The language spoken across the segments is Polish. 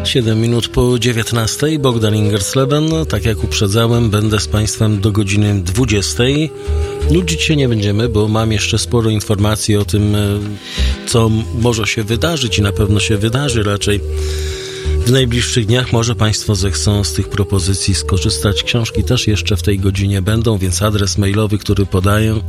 7 minut po 19. Bogdan Ingersleben. Tak jak uprzedzałem, będę z Państwem do godziny 20. Nudzić się nie będziemy, bo mam jeszcze sporo informacji o tym, co może się wydarzyć i na pewno się wydarzy raczej w najbliższych dniach. Może Państwo zechcą z tych propozycji skorzystać. Książki też jeszcze w tej godzinie będą, więc adres mailowy, który podaję,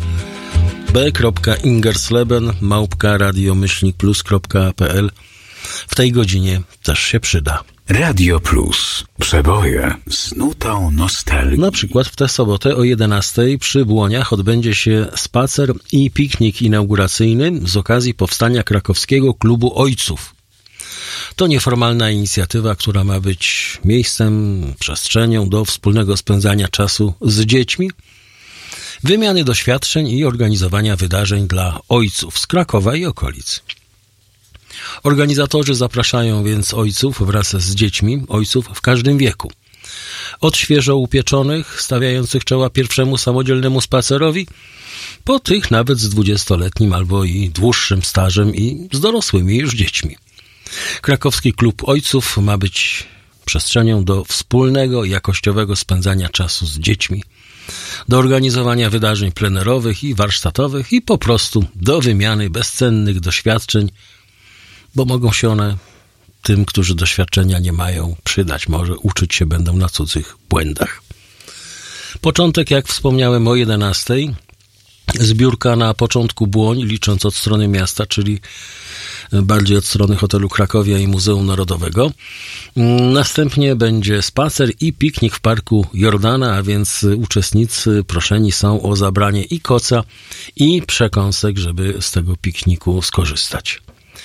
b.ingersleben@radiomyślnikplus.pl w tej godzinie też się przyda. Radio Plus. Przeboje z nutą nostalgii. Na przykład w tę sobotę o 11 przy Błoniach odbędzie się spacer i piknik inauguracyjny z okazji powstania Krakowskiego Klubu Ojców. To nieformalna inicjatywa, która ma być miejscem, przestrzenią do wspólnego spędzania czasu z dziećmi, wymiany doświadczeń i organizowania wydarzeń dla ojców z Krakowa i okolic. Organizatorzy zapraszają więc ojców wraz z dziećmi, ojców w każdym wieku. Od świeżo upieczonych, stawiających czoła pierwszemu samodzielnemu spacerowi, po tych nawet z 20-letnim albo i dłuższym stażem i z dorosłymi już dziećmi. Krakowski Klub Ojców ma być przestrzenią do wspólnego, jakościowego spędzania czasu z dziećmi, do organizowania wydarzeń plenerowych i warsztatowych i po prostu do wymiany bezcennych doświadczeń, bo mogą się one tym, którzy doświadczenia nie mają, przydać. Może uczyć się będą na cudzych błędach. Początek, jak wspomniałem, o 11. Zbiórka na początku Błoń, licząc od strony miasta, czyli bardziej od strony hotelu Krakowia i Muzeum Narodowego. Następnie będzie spacer i piknik w Parku Jordana, a więc uczestnicy proszeni są o zabranie i koca, i przekąsek, żeby z tego pikniku skorzystać.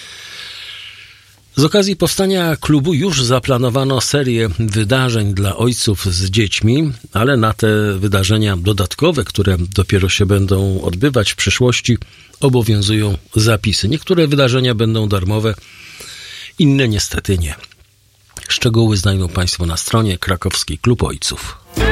Z okazji powstania klubu już zaplanowano serię wydarzeń dla ojców z dziećmi, ale na te wydarzenia dodatkowe, które dopiero się będą odbywać w przyszłości, obowiązują zapisy. Niektóre wydarzenia będą darmowe, inne niestety nie. Szczegóły znajdą Państwo na stronie Krakowski Klub Ojców.